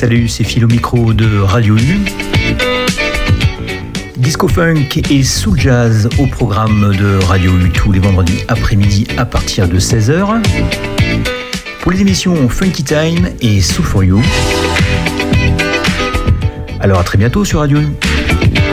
salut, c'est Phil au micro de Radio U. Disco Funk et Soul Jazz au programme de Radio U tous les vendredis après-midi à partir de 16h. Pour les émissions Funky Time et Soul for You. Alors à très bientôt sur Radio U.